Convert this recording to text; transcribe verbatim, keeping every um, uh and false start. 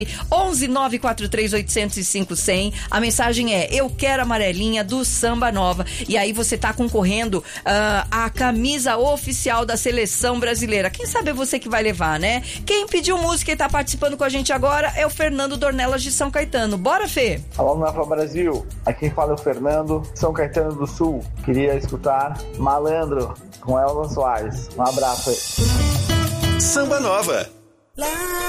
onze nove quatro três oito zero cinco zero zero. A mensagem é: eu quero amarelinha do Samba Nova. E aí você tá concorrendo uh, a camisa oficial da seleção brasileira. Quem sabe é você que vai levar, né? Quem pediu música e tá participando com a gente agora é o Fernando Dornelas de São Caetano. Bora, Fê? Alô, Nova Brasil. Aqui quem fala é o Fernando, São Caetano do Sul. Queria escutar Malandro com Elza Soares. Um abraço aí. Samba Nova.